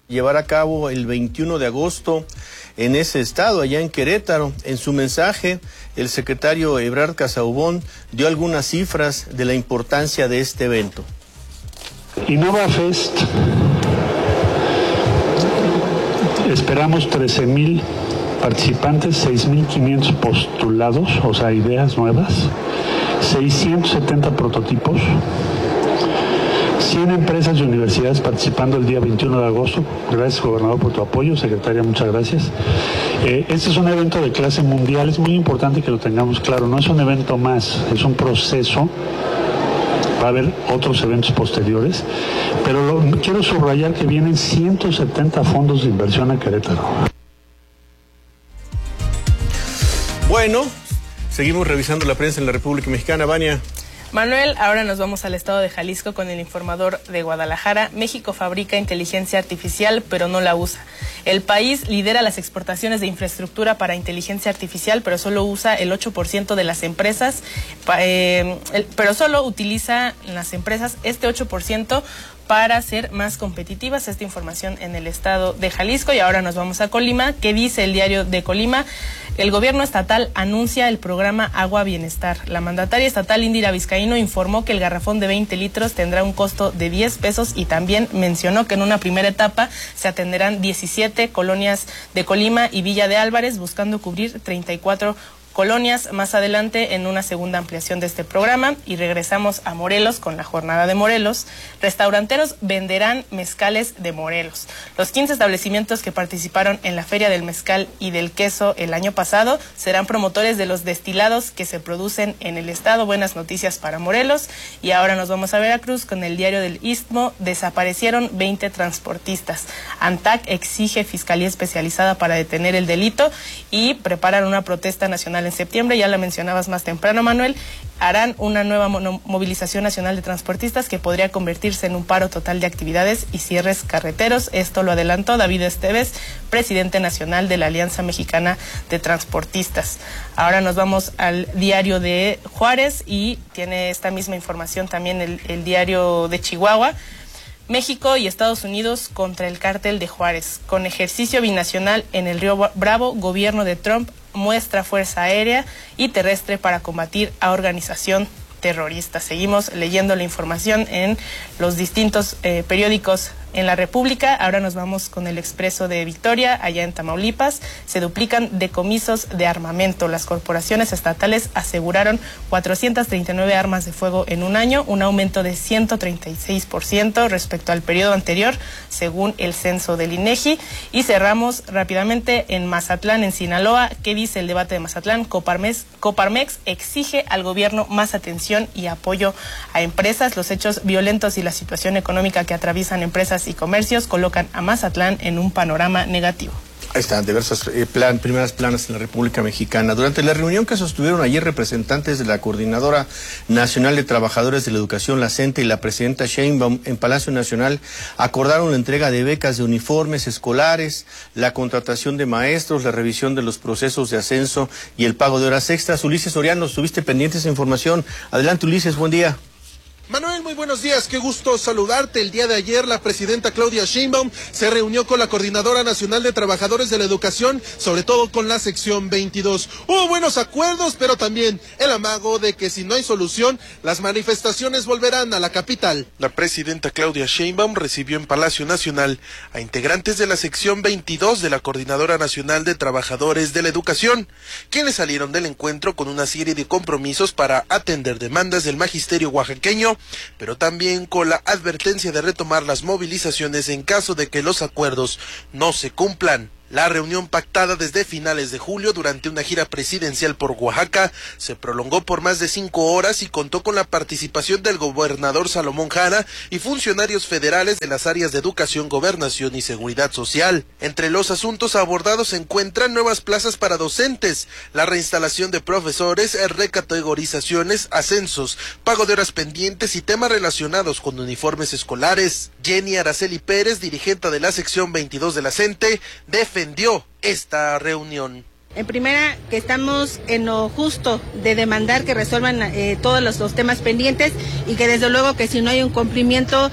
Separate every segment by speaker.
Speaker 1: llevar a cabo el 21 de agosto en ese estado, allá en Querétaro. En su mensaje, el secretario Ebrard Casaubon dio algunas cifras de la importancia de este evento.
Speaker 2: InnovaFest, esperamos 13,000 participantes, 6,500 postulados, o sea, ideas nuevas, 670 prototipos, 100 empresas y universidades participando el día 21 de agosto. Gracias, gobernador, por tu apoyo. Secretaria, muchas gracias. Este es un evento de clase mundial, es muy importante que lo tengamos claro. No es un evento más, es un proceso. Va a haber otros eventos posteriores, pero quiero subrayar que vienen 170 fondos de inversión a Querétaro.
Speaker 1: Bueno, seguimos revisando la prensa en la República Mexicana. Vania.
Speaker 3: Manuel, ahora nos vamos al estado de Jalisco con el informador de Guadalajara. México fabrica inteligencia artificial, pero no la usa. El país lidera las exportaciones de infraestructura para inteligencia artificial, pero solo usa el 8% de las empresas, pero solo utiliza las empresas este 8% para ser más competitivas. Esta información en el estado de Jalisco. Y ahora nos vamos a Colima. ¿Qué dice el diario de Colima? El gobierno estatal anuncia el programa Agua Bienestar. La mandataria estatal Indira Vizcaíno informó que el garrafón de 20 litros tendrá un costo de 10 pesos y también mencionó que en una primera etapa se atenderán 17 colonias de Colima y Villa de Álvarez, buscando cubrir 34 colonias más adelante en una segunda ampliación de este programa. Y regresamos a Morelos con la jornada de Morelos. Restauranteros venderán mezcales de Morelos. Los 15 establecimientos que participaron en la Feria del Mezcal y del Queso el año pasado serán promotores de los destilados que se producen en el estado. Buenas noticias para Morelos. Y ahora nos vamos a Veracruz con el diario del Istmo. Desaparecieron 20 transportistas. ANTAC exige fiscalía especializada para detener el delito y preparan una protesta nacional en septiembre. Ya la mencionabas más temprano, Manuel. Harán una nueva movilización nacional de transportistas que podría convertirse en un paro total de actividades y cierres carreteros. Esto lo adelantó David Esteves, presidente nacional de la Alianza Mexicana de Transportistas. Ahora nos vamos al diario de Juárez y tiene esta misma información también el diario de Chihuahua. México y Estados Unidos contra el cártel de Juárez. Con ejercicio binacional en el Río Bravo, gobierno de Trump muestra fuerza aérea y terrestre para combatir a organización terrorista. Seguimos leyendo la información en los distintos periódicos en la República. Ahora nos vamos con el Expreso de Victoria, allá en Tamaulipas. Se duplican decomisos de armamento. Las corporaciones estatales aseguraron 439 armas de fuego en un año, un aumento de 136% respecto al periodo anterior, según el censo del INEGI. Y cerramos rápidamente en Mazatlán, en Sinaloa. ¿Qué dice el debate de Mazatlán? Coparmex exige al gobierno más atención y apoyo a empresas. Los hechos violentos y la situación económica que atraviesan empresas y comercios colocan a Mazatlán en un panorama negativo.
Speaker 1: Ahí están diversas primeras planas en la República Mexicana. Durante la reunión que sostuvieron ayer representantes de la Coordinadora Nacional de Trabajadores de la Educación, la CENTE, y la presidenta Sheinbaum en Palacio Nacional, acordaron la entrega de becas de uniformes escolares, la contratación de maestros, la revisión de los procesos de ascenso y el pago de horas extras. Ulises Soriano, estuviste pendiente de esa información. Adelante, Ulises, buen día.
Speaker 4: Manuel, muy buenos días, qué gusto saludarte. El día de ayer la presidenta Claudia Sheinbaum se reunió con la Coordinadora Nacional de Trabajadores de la Educación, sobre todo con la sección 22. Hubo buenos acuerdos, pero también el amago de que si no hay solución, las manifestaciones volverán a la capital. La presidenta Claudia Sheinbaum recibió en Palacio Nacional a integrantes de la sección 22 de la Coordinadora Nacional de Trabajadores de la Educación, quienes salieron del encuentro con una serie de compromisos para atender demandas del magisterio oaxaqueño, pero también con la advertencia de retomar las movilizaciones en caso de que los acuerdos no se cumplan. La reunión, pactada desde finales de julio durante una gira presidencial por Oaxaca, se prolongó por más de 5 horas y contó con la participación del gobernador Salomón Jara y funcionarios federales de las áreas de educación, gobernación y seguridad social. Entre los asuntos abordados se encuentran nuevas plazas para docentes, la reinstalación de profesores, recategorizaciones, ascensos, pago de horas pendientes y temas relacionados con uniformes escolares. Jenny Araceli Pérez, dirigente de la sección 22 de la CENTE, defendió esta reunión.
Speaker 5: En primera, que estamos en lo justo de demandar que resuelvan todos los temas pendientes y que desde luego que si no hay un cumplimiento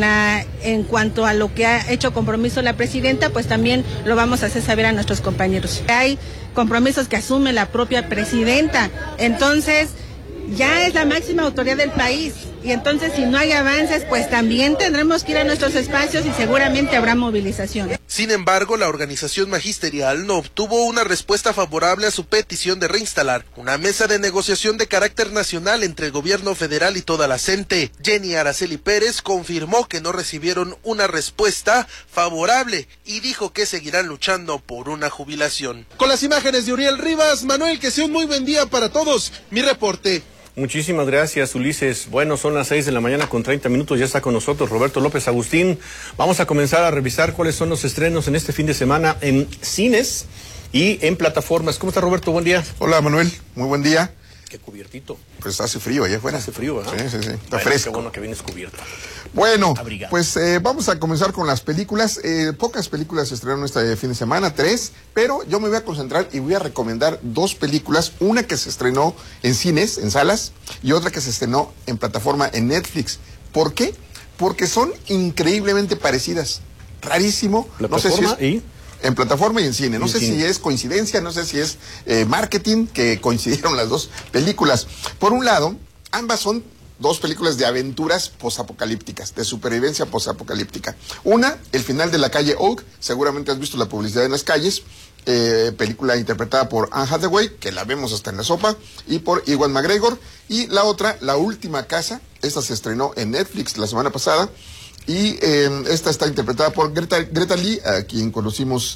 Speaker 5: en cuanto a lo que ha hecho compromiso la presidenta, pues también lo vamos a hacer saber a nuestros compañeros. Hay compromisos que asume la propia presidenta, entonces ya es la máxima autoridad del país y entonces si no hay avances, pues también tendremos que ir a nuestros espacios y seguramente habrá movilización.
Speaker 4: Sin embargo, la organización magisterial no obtuvo una respuesta favorable a su petición de reinstalar una mesa de negociación de carácter nacional entre el gobierno federal y toda la CENTE. Jenny Araceli Pérez confirmó que no recibieron una respuesta favorable y dijo que seguirán luchando por una jubilación. Con las imágenes de Uriel Rivas, Manuel, que sea un muy buen día para todos. Mi reporte.
Speaker 1: Muchísimas gracias, Ulises. Bueno, son las 6 de la mañana con 30 minutos. Ya está con nosotros Roberto López Agustín. Vamos a comenzar a revisar cuáles son los estrenos en este fin de semana en cines y en plataformas. ¿Cómo está, Roberto? Buen día.
Speaker 6: Hola, Manuel. Muy buen día.
Speaker 1: Qué cubiertito.
Speaker 6: Pues hace frío allá afuera.
Speaker 1: Hace frío, ¿verdad?
Speaker 6: Sí. Está
Speaker 1: bueno,
Speaker 6: fresco.
Speaker 1: Qué bueno que vienes cubierto.
Speaker 6: Bueno,
Speaker 1: abrigado.
Speaker 6: pues vamos a comenzar con las películas. Pocas películas se estrenaron este fin de semana, 3, pero yo me voy a concentrar y voy a recomendar 2 películas. Una que se estrenó en cines, en salas, y otra que se estrenó en plataforma en Netflix. ¿Por qué? Porque son increíblemente parecidas. Rarísimo.
Speaker 1: ¿Plataforma
Speaker 6: no sé si es... En plataforma y en cine. No sé si es coincidencia, no sé si es marketing, que coincidieron las 2 películas. Por un lado, ambas son 2 películas de aventuras posapocalípticas, de supervivencia posapocalíptica. Una, El final de la calle Oak, seguramente has visto la publicidad en las calles, película interpretada por Anne Hathaway, que la vemos hasta en la sopa, y por Ewan McGregor. Y la otra, La última casa, esta se estrenó en Netflix la semana pasada, y esta está interpretada por Greta Lee, a quien conocimos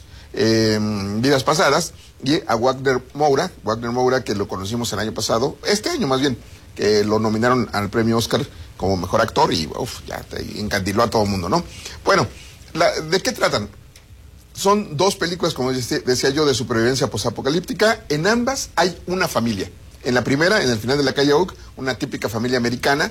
Speaker 6: vidas pasadas, y a Wagner Moura, que lo conocimos el año pasado, este año más bien, que lo nominaron al premio Oscar como mejor actor y ya te encandiló a todo el mundo, ¿no? Bueno, ¿de qué tratan? Son 2 películas, como decía yo, de supervivencia posapocalíptica. En ambas hay una familia. En la primera, en El final de la calle Oak, una típica familia americana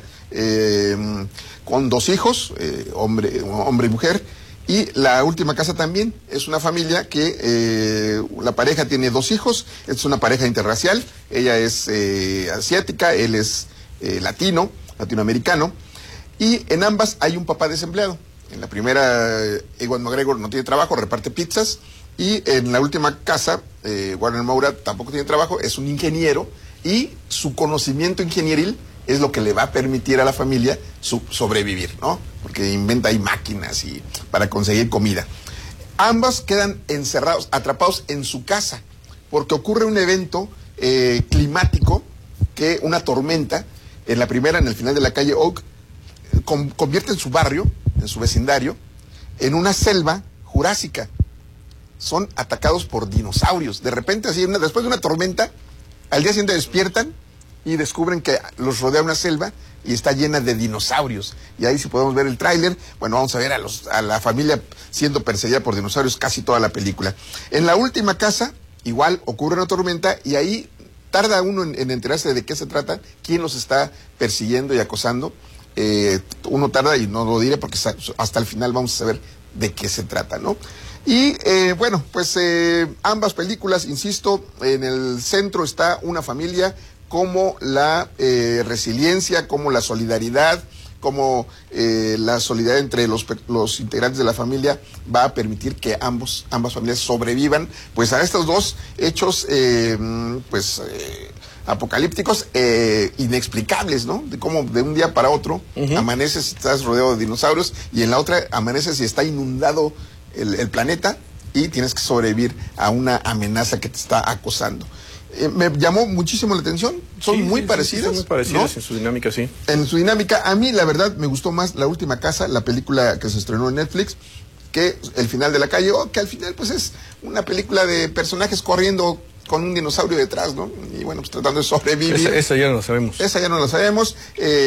Speaker 6: con 2 hijos, hombre y mujer. Y La última casa también es una familia que la pareja tiene 2 hijos. Es una pareja interracial. Ella es asiática, él es latinoamericano. Y en ambas hay un papá desempleado. En la primera, Ewan McGregor no tiene trabajo, reparte pizzas. Y en La última casa, Wagner Moura tampoco tiene trabajo, es un ingeniero. Y su conocimiento ingenieril es lo que le va a permitir a la familia sobrevivir, ¿no? Porque inventa ahí máquinas para conseguir comida. Ambas quedan encerrados, atrapados en su casa, porque ocurre un evento climático, una tormenta. En la primera, en El final de la calle Oak, convierte en su barrio, en su vecindario, en una selva jurásica. Son atacados por dinosaurios. De repente, así, después de una tormenta, al día siguiente despiertan y descubren que los rodea una selva y está llena de dinosaurios. Y ahí sí podemos ver el tráiler. Bueno, vamos a ver a la familia siendo perseguida por dinosaurios casi toda la película. En La última casa, igual ocurre una tormenta y ahí tarda uno en enterarse de qué se trata, quién los está persiguiendo y acosando. Uno tarda y no lo diré porque hasta el final vamos a saber de qué se trata, ¿no? Y bueno, pues ambas películas, insisto, en el centro está una familia, como la resiliencia, como la solidaridad, como la solidaridad entre los integrantes de la familia va a permitir que ambas familias sobrevivan pues a estos 2 hechos apocalípticos inexplicables, ¿no? De cómo de un día para otro amaneces, estás rodeado de dinosaurios, y en la otra amaneces y está inundado el planeta y tienes que sobrevivir a una amenaza que te está acosando. Me llamó muchísimo la atención, son muy parecidas.
Speaker 1: Son muy parecidas, ¿no? En su dinámica, sí.
Speaker 6: En su dinámica, a mí la verdad me gustó más La última casa, la película que se estrenó en Netflix, que El final de la calle, que al final pues es una película de personajes corriendo con un dinosaurio detrás, ¿no? Y bueno, pues tratando de sobrevivir.
Speaker 1: Esa ya no la sabemos.
Speaker 6: Esa ya no la sabemos.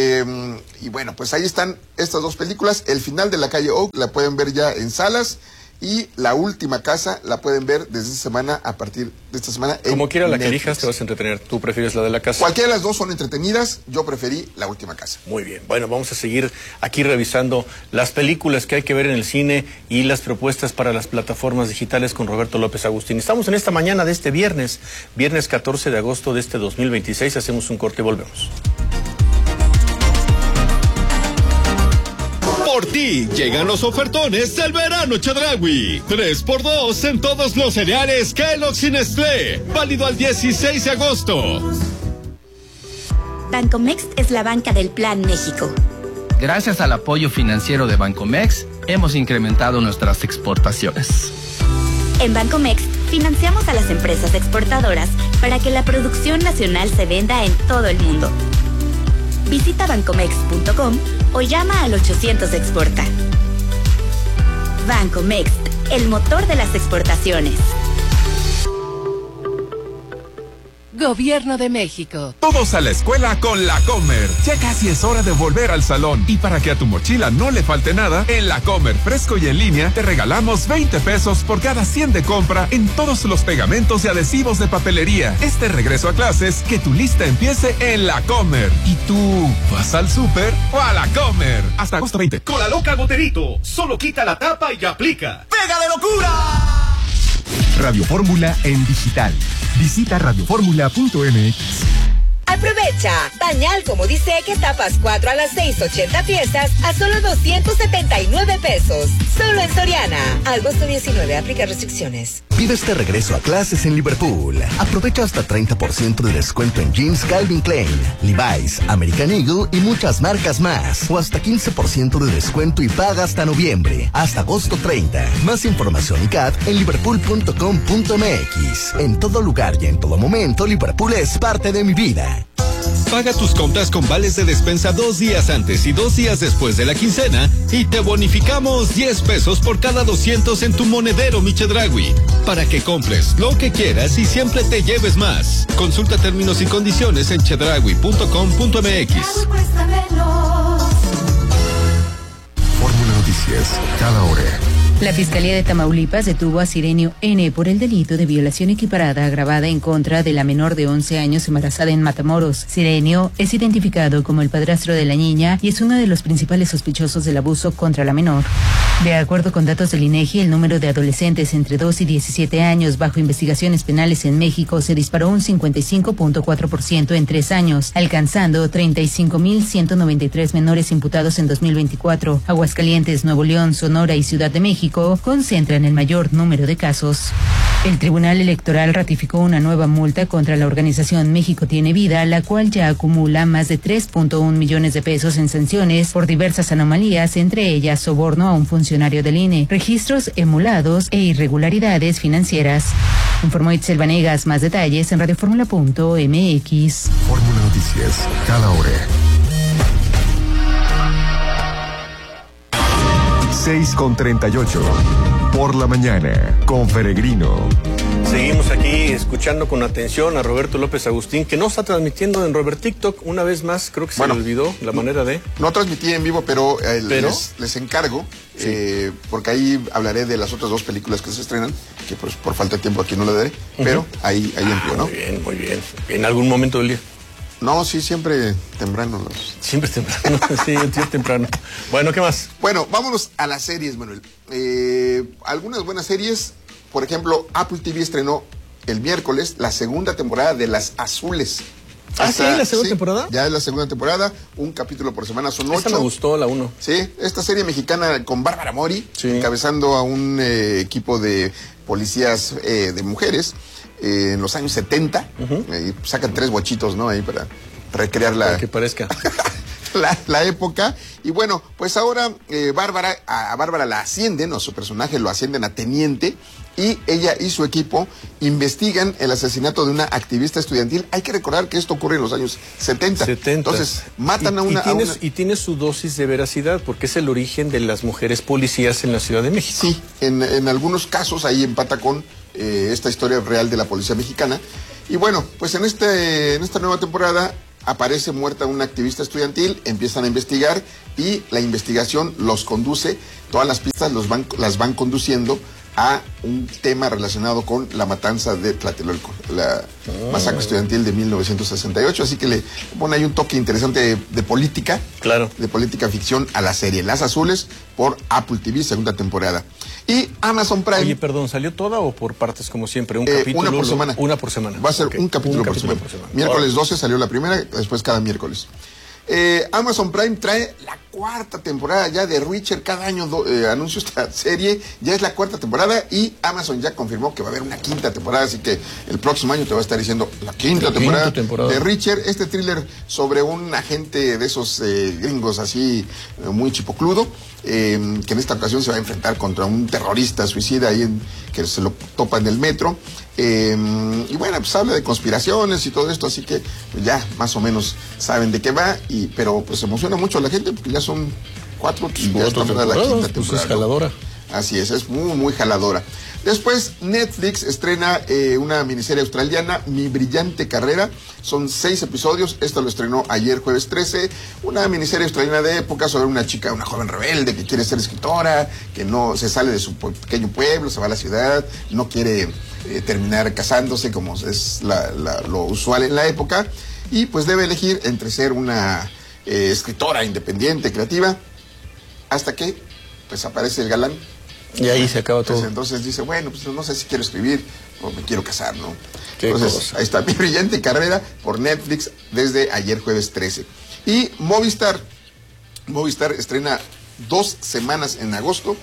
Speaker 6: Y bueno, pues ahí están estas 2 películas. El final de la calle Oak la pueden ver ya en salas. Y la última casa la pueden ver desde esta semana, a partir de esta semana.
Speaker 1: Como quiera la que
Speaker 6: Netflix.
Speaker 1: elijas, te vas a entretener. ¿Tú prefieres la de la casa?
Speaker 6: Cualquiera de las dos son entretenidas, yo preferí la última casa.
Speaker 1: Muy bien, bueno, vamos a seguir aquí revisando las películas que hay que ver en el cine y las propuestas para las plataformas digitales con Roberto López Agustín. Estamos en esta mañana de este viernes 14 de agosto de este 2026, hacemos un corte y volvemos.
Speaker 7: Por ti llegan los ofertones del verano Chedraui. 3x2 en todos los cereales Kellogg's y Nestlé. Válido al 16 de agosto.
Speaker 8: Bancomext es la banca del Plan México.
Speaker 9: Gracias al apoyo financiero de Bancomext, hemos incrementado nuestras exportaciones.
Speaker 8: En Bancomext financiamos a las empresas exportadoras para que la producción nacional se venda en todo el mundo. Visita bancomext.com o llama al 800 Exporta. Bancomext, el motor de las exportaciones.
Speaker 10: Gobierno de México.
Speaker 11: Todos a la escuela con La Comer. Ya casi es hora de volver al salón. Y para que a tu mochila no le falte nada, en La Comer fresco y en línea te regalamos 20 pesos por cada 100 de compra en todos los pegamentos y adhesivos de papelería. Este regreso a clases, que tu lista empiece en La Comer. ¿Y tú vas al súper o a La Comer? Hasta agosto 20.
Speaker 7: Con la loca Goterito, solo quita la tapa y aplica.
Speaker 12: ¡Pega de locura!
Speaker 13: Radio Fórmula en digital. Visita radioformula.mx.
Speaker 14: Aprovecha. Pañal como dice que tapas 4 a las 6.80 piezas a solo 279 pesos. Solo en Soriana. Agosto 19. Aplica restricciones.
Speaker 15: Pide este regreso a clases en Liverpool. Aprovecha hasta 30% de descuento en jeans Calvin Klein, Levi's, American Eagle y muchas marcas más. O hasta 15% de descuento y paga hasta noviembre. Hasta agosto 30. Más información y CAT en liverpool.com.mx. En todo lugar y en todo momento, Liverpool es parte de mi vida.
Speaker 7: Paga tus compras con vales de despensa 2 días antes y 2 días después de la quincena y te bonificamos 10 pesos por cada 200 en tu monedero Mi Chedraui, para que compres lo que quieras y siempre te lleves más. Consulta términos y condiciones en chedraui.com.mx.
Speaker 13: Fórmula Noticias, cada hora.
Speaker 16: La Fiscalía de Tamaulipas detuvo a Sirenio N. por el delito de violación equiparada agravada en contra de la menor de 11 años embarazada en Matamoros. Sirenio es identificado como el padrastro de la niña y es uno de los principales sospechosos del abuso contra la menor. De acuerdo con datos del INEGI, el número de adolescentes entre 2 y 17 años bajo investigaciones penales en México se disparó un 55.4% en 3 años, alcanzando 35.193 menores imputados en 2024. Aguascalientes, Nuevo León, Sonora y Ciudad de México concentran el mayor número de casos. El Tribunal Electoral ratificó una nueva multa contra la organización México Tiene Vida, la cual ya acumula más de 3.1 millones de pesos en sanciones por diversas anomalías, entre ellas soborno a un funcionario del INE, registros emulados e irregularidades financieras. Informó Itzel Vanegas. Más detalles en radioformula.mx.
Speaker 13: Fórmula Noticias, cada hora. 6:38 por la mañana con Peregrino.
Speaker 1: Seguimos aquí escuchando con atención a Roberto López Agustín, que no está transmitiendo en Robert TikTok una vez más. Creo que se le olvidó la manera de...
Speaker 6: No transmití en vivo, pero les encargo, sí. Porque ahí hablaré de las otras 2 películas que se estrenan, que por falta de tiempo aquí no le daré, pero ahí empiezo, ¿no?
Speaker 1: Muy bien, muy bien. ¿En algún momento del día?
Speaker 6: No, sí, siempre temprano.
Speaker 1: Siempre temprano, sí, temprano. Bueno, ¿qué más?
Speaker 6: Bueno, vámonos a las series, Manuel. Algunas buenas series, por ejemplo, Apple TV estrenó el miércoles la segunda temporada de Las Azules.
Speaker 1: ¿Ah, sí? ¿La segunda temporada?
Speaker 6: Ya es la segunda temporada, un capítulo por semana, son 8.
Speaker 1: Esta me gustó, la 1.
Speaker 6: Sí, esta serie mexicana con Bárbara Mori, encabezando a un equipo de policías de mujeres en los años 70. Y sacan 3 bochitos, ¿no? Ahí para recrear
Speaker 1: para que parezca
Speaker 6: la época. Y bueno, pues ahora a Bárbara la ascienden, o su personaje lo ascienden a teniente, y ella y su equipo investigan el asesinato de una activista estudiantil. Hay que recordar que esto ocurre en los años 70. Entonces, matan a una...
Speaker 1: Y tiene su dosis de veracidad, porque es el origen de las mujeres policías en la Ciudad de México.
Speaker 6: Sí, en algunos casos ahí empata con esta historia real de la policía mexicana. Y bueno, pues en esta nueva temporada aparece muerta una activista estudiantil, empiezan a investigar y la investigación los conduce, todas las pistas las van conduciendo a un tema relacionado con la matanza de Tlatelolco, la masacre estudiantil de 1968, así que le pone ahí un toque interesante de política,
Speaker 1: claro,
Speaker 6: de política ficción a la serie Las Azules por Apple TV, segunda temporada. Y Amazon Prime.
Speaker 1: Oye, perdón, ¿salió toda o por partes como siempre? Un capítulo.
Speaker 6: Una por semana.
Speaker 1: Una por semana.
Speaker 6: Va a ser un capítulo por semana. Miércoles 12 salió la primera, después cada miércoles. Amazon Prime trae la cuarta temporada ya de Reacher. Cada año anuncio esta serie. Ya es la cuarta temporada y Amazon ya confirmó que va a haber una quinta temporada. Así que el próximo año te va a estar diciendo la quinta temporada de Reacher. Este thriller sobre un agente de esos gringos así muy chipocludo, que en esta ocasión se va a enfrentar contra un terrorista suicida ahí que se lo topa en el metro. Y bueno, pues habla de conspiraciones y todo esto, así que pues ya más o menos saben de qué va, pero pues emociona mucho a la gente porque ya son 4 y ya está la quinta temporada.
Speaker 1: Pues es jaladora.
Speaker 6: Así es muy, muy jaladora. Después Netflix estrena una miniserie australiana, Mi Brillante Carrera. Son 6 episodios. Esto lo estrenó ayer, jueves 13. Una miniserie australiana de época sobre una chica, una joven rebelde que quiere ser escritora, que no se sale de su pequeño pueblo, se va a la ciudad, no quiere terminar casándose como es lo usual en la época. Y pues debe elegir entre ser una escritora independiente, creativa, hasta que pues aparece el galán.
Speaker 1: Y ahí se acaba todo.
Speaker 6: Entonces dice, bueno, pues no sé si quiero escribir o me quiero casar, ¿no? Entonces, ahí está, Mi Brillante Carrera por Netflix desde ayer jueves 13. Y Movistar estrena 2 semanas en agosto.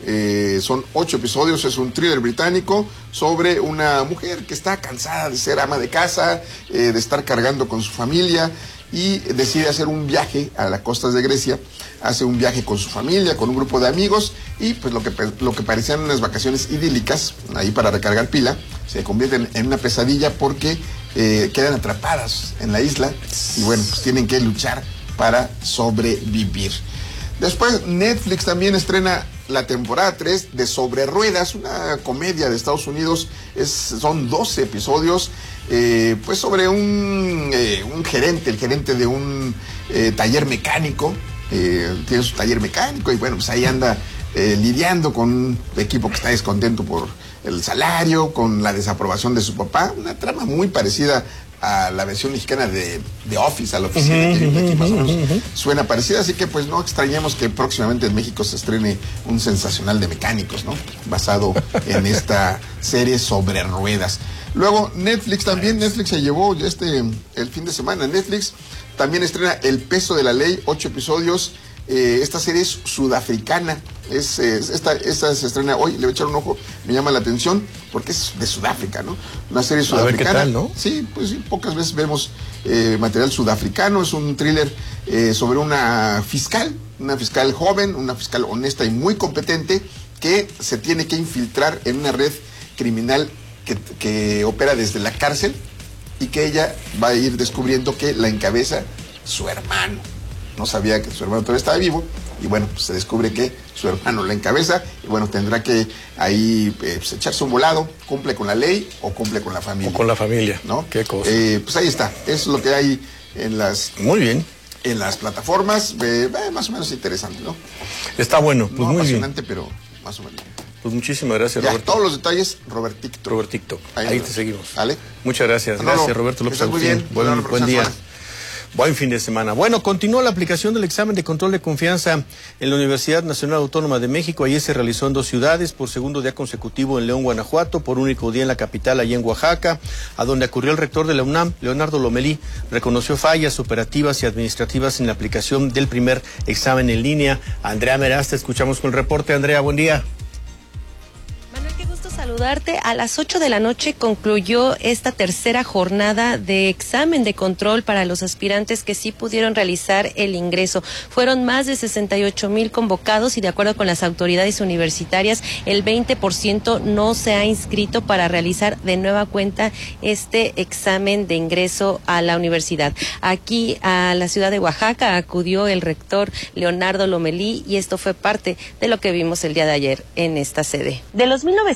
Speaker 6: Son 8 episodios, es un thriller británico sobre una mujer que está cansada de ser ama de casa, de estar cargando con su familia y decide hacer un viaje a las costas de Grecia. Hace un viaje con su familia, con un grupo de amigos y pues lo que parecían unas vacaciones idílicas ahí para recargar pila se convierten en una pesadilla porque quedan atrapadas en la isla y bueno, pues tienen que luchar para sobrevivir. Después Netflix también estrena la temporada 3 de Sobre Ruedas, una comedia de Estados Unidos. Son 12 episodios, pues sobre un gerente, el gerente de un taller mecánico. Tiene su taller mecánico y bueno, pues ahí anda lidiando con un equipo que está descontento por el salario, con la desaprobación de su papá. Una trama muy parecida a la versión mexicana de Office, a la oficina, que aquí más o menos suena parecida, así que pues no extrañemos que próximamente en México se estrene un sensacional de mecánicos, ¿no? Basado en esta serie Sobre Ruedas. Luego Netflix se llevó el fin de semana. Netflix también estrena El Peso de la Ley, 8 episodios. Esta serie es sudafricana. Esta se estrena hoy, le voy a echar un ojo, me llama la atención porque es de Sudáfrica, ¿no? Una serie sudafricana.
Speaker 1: A ver qué tal, ¿no?
Speaker 6: Sí, pues sí, pocas veces vemos material sudafricano. Es un thriller sobre una fiscal joven, una fiscal honesta y muy competente que se tiene que infiltrar en una red criminal que opera desde la cárcel y que ella va a ir descubriendo que la encabeza su hermano. No sabía que su hermano todavía estaba vivo y bueno, pues se descubre que su hermano la encabeza y bueno, tendrá que ahí pues, echarse un volado, cumple con la ley o cumple con la familia.
Speaker 1: O con la familia,
Speaker 6: ¿no?
Speaker 1: Qué cosa.
Speaker 6: Pues ahí está, eso es lo que hay en las...
Speaker 1: Muy bien.
Speaker 6: En las plataformas, más o menos interesante, ¿no?
Speaker 1: Está bueno, pues
Speaker 6: no
Speaker 1: muy
Speaker 6: apasionante, pero más o menos.
Speaker 1: Pues muchísimas gracias,
Speaker 6: ya,
Speaker 1: Roberto.
Speaker 6: Todos los detalles, Robert TikTok.
Speaker 1: Ahí te seguimos.
Speaker 6: ¿Vale?
Speaker 1: Muchas gracias. Gracias, Roberto López
Speaker 6: Agustín. Muy bien.
Speaker 1: Buen día. Buen fin de semana. Bueno, continúa la aplicación del examen de control de confianza en la Universidad Nacional Autónoma de México. Ayer se realizó en 2 ciudades, por segundo día consecutivo en León, Guanajuato, por único día en la capital, allá en Oaxaca, a donde acudió el rector de la UNAM, Leonardo Lomelí, reconoció fallas operativas y administrativas en la aplicación del primer examen en línea. Andrea Meraz, te escuchamos con el reporte. Andrea, buen día.
Speaker 10: Saludarte. A las 8 de la noche concluyó esta tercera jornada de examen de control para los aspirantes que sí pudieron realizar el ingreso. Fueron más de 68,000 convocados y de acuerdo con las autoridades universitarias, el 20% no se ha inscrito para realizar de nueva cuenta este examen de ingreso a la universidad. Aquí a la ciudad de Oaxaca acudió el rector Leonardo Lomelí y esto fue parte de lo que vimos el día de ayer en esta sede. De los 1920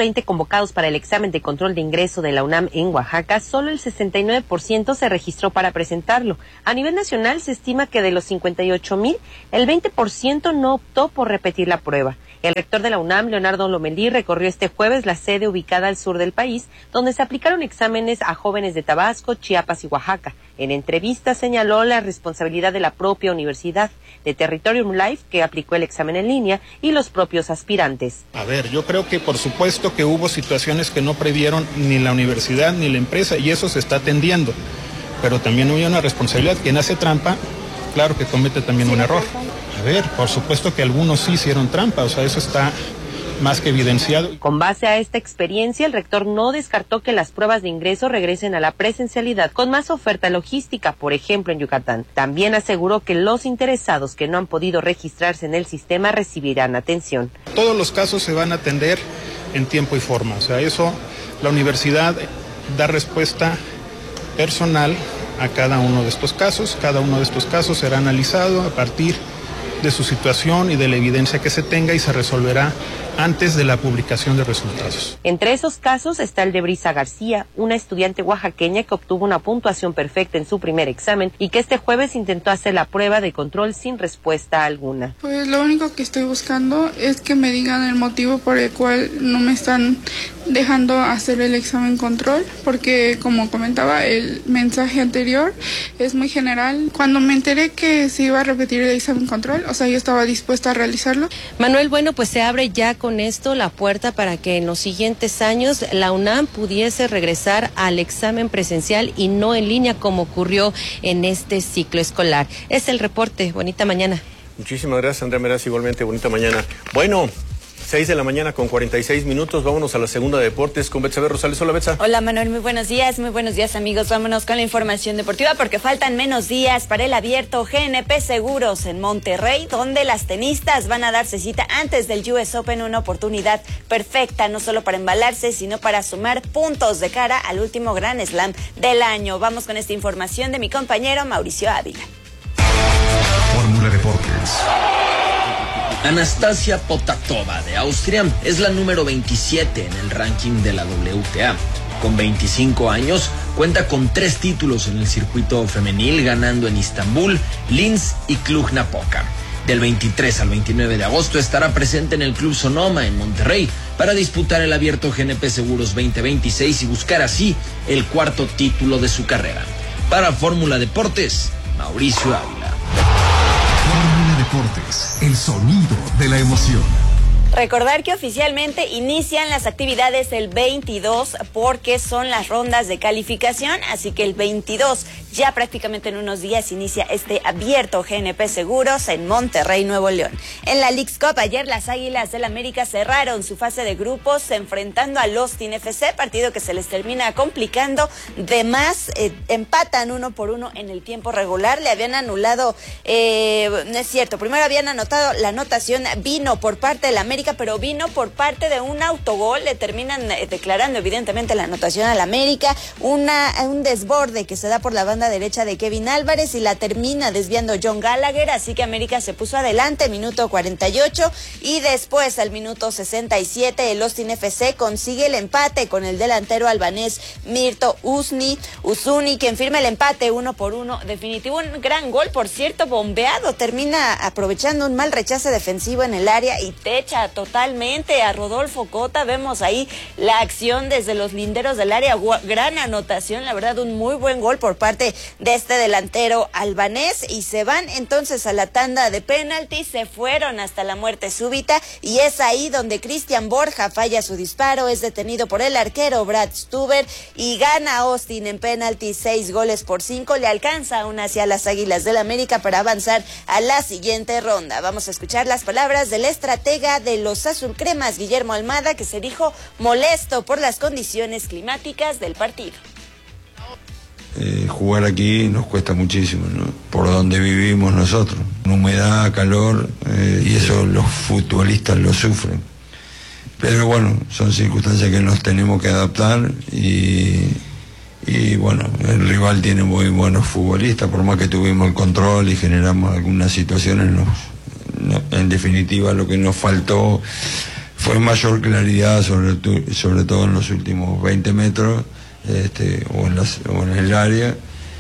Speaker 10: 20 convocados para el examen de control de ingreso de la UNAM en Oaxaca, solo el 69% se registró para presentarlo. A nivel nacional se estima que de los 58,000, el 20% no optó por repetir la prueba. El rector de la UNAM, Leonardo Lomelí, recorrió este jueves la sede ubicada al sur del país, donde se aplicaron exámenes a jóvenes de Tabasco, Chiapas y Oaxaca. En entrevista señaló la responsabilidad de la propia universidad, de Territorium Life, que aplicó el examen en línea, y los propios aspirantes.
Speaker 12: A ver, yo creo que por supuesto que hubo situaciones que no previeron ni la universidad ni la empresa, y eso se está atendiendo. Pero también hay una responsabilidad. Quien hace trampa, claro que comete también un error. A ver, por supuesto que algunos sí hicieron trampa, o sea, eso está más que evidenciado.
Speaker 10: Con base a esta experiencia, el rector no descartó que las pruebas de ingreso regresen a la presencialidad con más oferta logística, por ejemplo en Yucatán. También aseguró que los interesados que no han podido registrarse en el sistema recibirán atención.
Speaker 12: Todos los casos se van a atender en tiempo y forma, o sea, eso la universidad da respuesta personal a cada uno de estos casos. Cada uno de estos casos será analizado a partir de su situación y de la evidencia que se tenga y se resolverá antes de la publicación de resultados.
Speaker 10: Entre esos casos está el de Brisa García, una estudiante oaxaqueña que obtuvo una puntuación perfecta en su primer examen y que este jueves intentó hacer la prueba de control sin respuesta alguna.
Speaker 17: Pues lo único que estoy buscando es que me digan el motivo por el cual no me están dejando hacer el examen control, porque como comentaba, el mensaje anterior es muy general. Cuando me enteré que se iba a repetir el examen control, o sea, yo estaba dispuesta a realizarlo.
Speaker 10: Manuel, bueno, pues se abre ya con esto la puerta para que en los siguientes años la UNAM pudiese regresar al examen presencial y no en línea como ocurrió en este ciclo escolar. Es el reporte. Bonita mañana.
Speaker 1: Muchísimas gracias, Andrea Meraz. Igualmente, bonita mañana. Bueno, 6 de la mañana con 46 minutos. Vámonos a la segunda de deportes con Betsabe Rosales. Hola, Betsa.
Speaker 18: Hola, Manuel. Muy buenos días, amigos. Vámonos con la información deportiva porque faltan menos días para el abierto GNP Seguros en Monterrey, donde las tenistas van a darse cita antes del US Open, una oportunidad perfecta, no solo para embalarse, sino para sumar puntos de cara al último Grand Slam del año. Vamos con esta información de mi compañero Mauricio Ávila.
Speaker 13: Fórmula Deportes.
Speaker 19: Anastasia Potatova de Austria es la número 27 en el ranking de la WTA. Con 25 años, cuenta con 3 títulos en el circuito femenil, ganando en Istambul, Linz y Cluj-Napoca. Del 23 al 29 de agosto estará presente en el Club Sonoma en Monterrey para disputar el abierto GNP Seguros 2026 y buscar así el 4º título de su carrera. Para Fórmula Deportes, Mauricio Ávila.
Speaker 13: Fórmula Deportes, el sonido de la emoción.
Speaker 18: Recordar que oficialmente inician las actividades el 22 porque son las rondas de calificación, así que el 22, ya prácticamente en unos días, inicia este abierto GNP Seguros en Monterrey, Nuevo León. En la Leagues Cup, ayer las Águilas del América cerraron su fase de grupos enfrentando al Austin FC, partido que se les termina complicando de más, empatan 1-1 en el tiempo regular, le habían anulado, no es cierto, primero habían anotado, la anotación vino por parte de la América, pero vino por parte de un autogol, le terminan declarando evidentemente la anotación al América, un desborde que se da por la banda derecha de Kevin Álvarez y la termina desviando John Gallagher, así que América se puso adelante, minuto 48, y después al minuto 67 el Austin FC consigue el empate con el delantero albanés Mirto Usuni, quien firma el empate 1-1, definitivo, un gran gol, por cierto, bombeado, termina aprovechando un mal rechace defensivo en el área y techa totalmente a Rodolfo Cota. Vemos ahí la acción desde los linderos del área, gran anotación, la verdad, un muy buen gol por parte de este delantero albanés, y se van entonces a la tanda de penaltis, se fueron hasta la muerte súbita, y es ahí donde Cristian Borja falla su disparo, es detenido por el arquero Brad Stuber y gana Austin en penaltis 6-5, le alcanza aún hacia las Águilas del América para avanzar a la siguiente ronda. Vamos a escuchar las palabras del estratega de los azulcremas, Guillermo Almada, que se dijo molesto por las condiciones climáticas del partido.
Speaker 20: Jugar aquí nos cuesta muchísimo, ¿no? Por donde vivimos nosotros, humedad, calor, y eso los futbolistas lo sufren. Pero bueno, son circunstancias que nos tenemos que adaptar y bueno, el rival tiene muy buenos futbolistas, por más que tuvimos el control y generamos algunas situaciones, en definitiva lo que nos faltó fue mayor claridad sobre todo en los últimos 20 metros o en el área,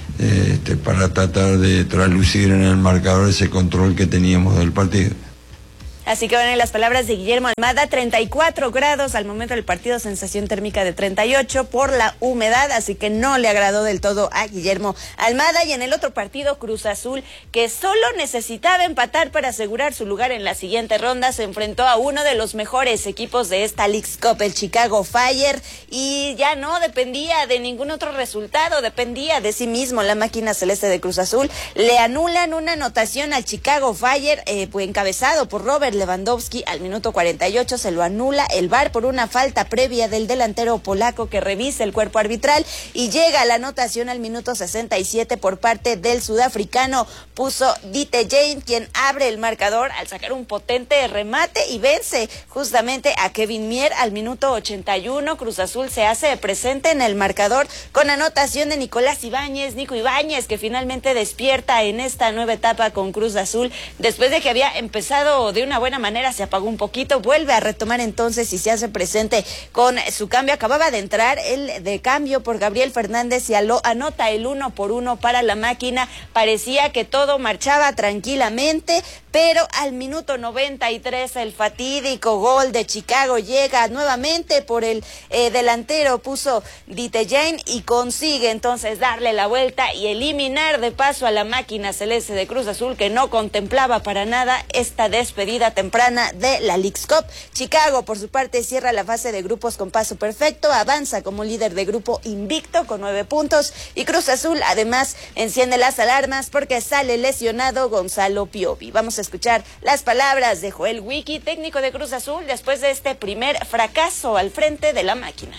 Speaker 20: para tratar de traducir en el marcador ese control que teníamos del partido.
Speaker 18: Así que van en las palabras de Guillermo Almada, 34 grados al momento del partido, sensación térmica de 38 por la humedad, así que no le agradó del todo a Guillermo Almada. Y en el otro partido, Cruz Azul, que solo necesitaba empatar para asegurar su lugar en la siguiente ronda, se enfrentó a uno de los mejores equipos de esta Leagues Cup, el Chicago Fire, y ya no dependía de ningún otro resultado, dependía de sí mismo. La máquina celeste de Cruz Azul le anulan una anotación al Chicago Fire, encabezado por Robert Lewandowski al minuto 48, se lo anula el VAR por una falta previa del delantero polaco que revisa el cuerpo arbitral, y llega la anotación al minuto 67 por parte del sudafricano Puso Dite-Jane, quien abre el marcador al sacar un potente remate y vence justamente a Kevin Mier al minuto 81. Cruz Azul se hace presente en el marcador con anotación de Nico Ibáñez, que finalmente despierta en esta nueva etapa con Cruz Azul después de que había empezado de una buena manera, se apagó un poquito, vuelve a retomar entonces y se hace presente con su cambio. Acababa de entrar el de cambio por Gabriel Fernández y anota el 1-1 para la máquina. Parecía que todo marchaba tranquilamente, pero al minuto 93 el fatídico gol de Chicago llega nuevamente por el delantero Puso Dite-Jane y consigue entonces darle la vuelta y eliminar de paso a la máquina celeste de Cruz Azul, que no contemplaba para nada esta despedida temprana de la Leagues Cup. Chicago, por su parte, cierra la fase de grupos con paso perfecto, avanza como líder de grupo invicto con 9 puntos, y Cruz Azul además enciende las alarmas porque sale lesionado Gonzalo Piovi. Vamos a escuchar las palabras de Joel Wiki, técnico de Cruz Azul, después de este primer fracaso al frente de la máquina.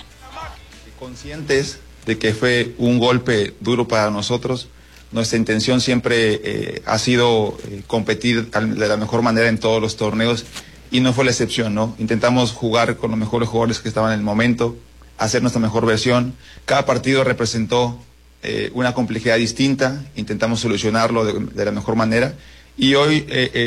Speaker 21: Conscientes de que fue un golpe duro para nosotros. Nuestra intención siempre ha sido competir de la mejor manera en todos los torneos, y no fue la excepción, ¿no? Intentamos jugar con los mejores jugadores que estaban en el momento, hacer nuestra mejor versión. Cada partido representó una complejidad distinta, intentamos solucionarlo de la mejor manera, y hoy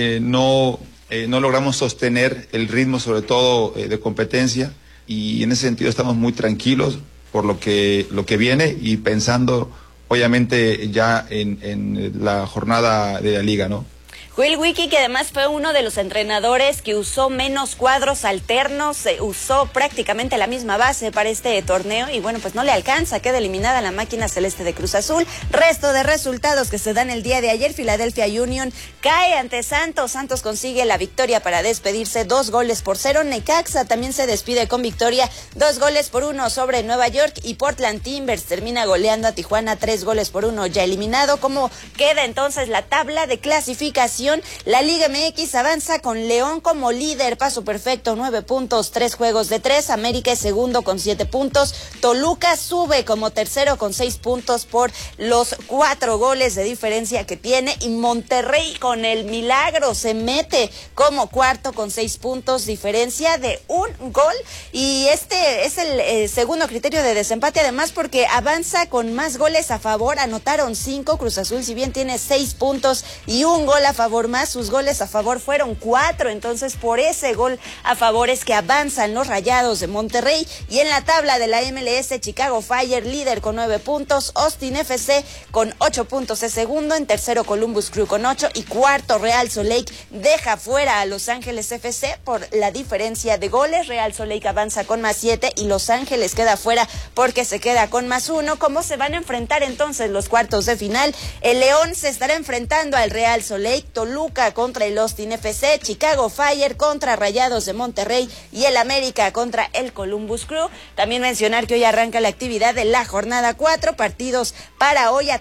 Speaker 21: no logramos sostener el ritmo, sobre todo de competencia, y en ese sentido estamos muy tranquilos por lo que viene y pensando obviamente ya en la jornada de la liga, ¿no?
Speaker 18: Joel Wiki, que además fue uno de los entrenadores que usó menos cuadros alternos, usó prácticamente la misma base para este torneo, y bueno, pues no le alcanza, queda eliminada la máquina celeste de Cruz Azul. Resto de resultados que se dan el día de ayer: Philadelphia Union cae ante Santos, consigue la victoria para despedirse 2-0. Necaxa también se despide con victoria 2-1 sobre Nueva York, y Portland Timbers termina goleando a Tijuana 3-1, ya eliminado. ¿Cómo queda entonces la tabla de clasificación? La Liga MX avanza con León como líder, paso perfecto, 9 puntos, 3 juegos de 3. América es segundo con 7 puntos. Toluca sube como tercero con 6 puntos por los 4 goles de diferencia que tiene. Y Monterrey, con el milagro, se mete como cuarto con 6 puntos, diferencia de un gol. Y este es el segundo criterio de desempate, además, porque avanza con más goles a favor. Anotaron 5. Cruz Azul, si bien tiene 6 puntos y un gol a favor más, sus goles a favor fueron 4, entonces por ese gol a favor es que avanzan los Rayados de Monterrey. Y en la tabla de la MLS, Chicago Fire líder con 9 puntos, Austin FC con 8 puntos es segundo, en tercero Columbus Crew con 8, y cuarto Real Salt Lake deja fuera a Los Ángeles FC por la diferencia de goles. Real Salt Lake avanza con más 7 y Los Ángeles queda fuera porque se queda con más 1. ¿Cómo se van a enfrentar entonces los cuartos de final? El León se estará enfrentando al Real Salt Lake, Toluca contra el Austin FC, Chicago Fire contra Rayados de Monterrey y el América contra el Columbus Crew. También mencionar que hoy arranca la actividad de la jornada 4, partidos para hoy: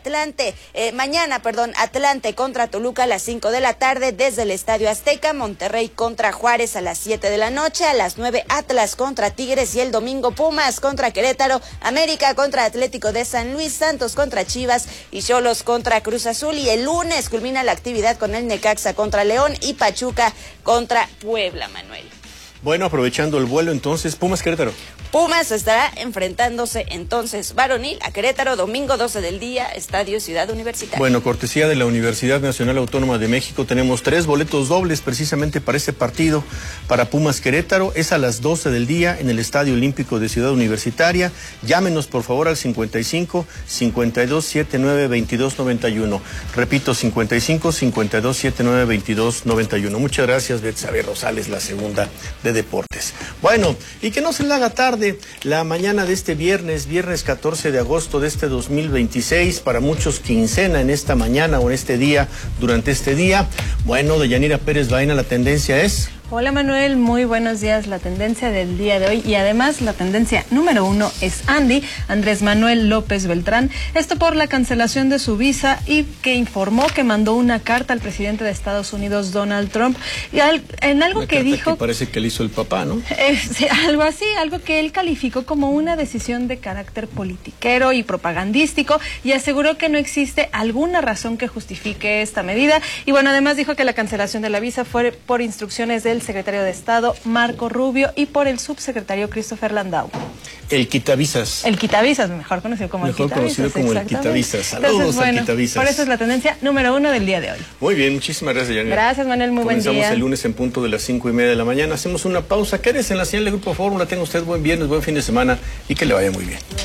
Speaker 18: mañana Atlante contra Toluca a las 5 de la tarde desde el Estadio Azteca, Monterrey contra Juárez a las 7 de la noche, a las 9 Atlas contra Tigres, y el domingo Pumas contra Querétaro, América contra Atlético de San Luis, Santos contra Chivas y Xolos contra Cruz Azul. Y el lunes culmina la actividad con el Necaxa contra León y Pachuca contra Puebla, Manuel.
Speaker 1: Bueno, aprovechando el vuelo entonces, Pumas Querétaro.
Speaker 18: Pumas estará enfrentándose entonces varonil a Querétaro, domingo 12 del día, Estadio Ciudad Universitaria.
Speaker 1: Bueno, cortesía de la Universidad Nacional Autónoma de México, tenemos 3 boletos dobles precisamente para este partido, para Pumas Querétaro. Es a las 12 del día en el Estadio Olímpico de Ciudad Universitaria. Llámenos por favor al 55 52 79 22 91. Repito, 55 52 79 22 91. Muchas gracias, Betsabe Rosales, la segunda de Deportes. Bueno, y que no se le haga tarde la mañana de este viernes 14 de agosto de este 2026, para muchos quincena en esta mañana o en este día, durante este día. Bueno, Deyanira Pérez Baena, la tendencia es...
Speaker 3: Hola Manuel, muy buenos días. La tendencia del día de hoy y además la tendencia número 1 es Andrés Manuel López Beltrán. Esto por la cancelación de su visa y que informó que mandó una carta al presidente de Estados Unidos, Donald Trump, y en algo que dijo...
Speaker 1: Que parece que le hizo el papá, ¿no?
Speaker 3: Algo así, algo que él calificó como una decisión de carácter politiquero y propagandístico, y aseguró que no existe alguna razón que justifique esta medida. Y bueno, además dijo que la cancelación de la visa fue por instrucciones del secretario de Estado Marco Rubio y por el subsecretario Christopher Landau.
Speaker 1: El quitavisas.
Speaker 3: El quitavisas, mejor conocido como el quitavisas.
Speaker 1: Mejor conocido como el quitavisas. Saludos.
Speaker 3: Entonces, bueno,
Speaker 1: al quitavisas.
Speaker 3: Por eso es la tendencia número 1 del día de hoy.
Speaker 1: Muy bien, muchísimas gracias, Yanira.
Speaker 3: Gracias, Manuel, muy buen día.
Speaker 1: Comenzamos el lunes en punto de las 5:30 de la mañana. Hacemos una pausa. Quédese en la señal de Grupo Fórmula. Tenga usted buen viernes, buen fin de semana y que le vaya muy bien.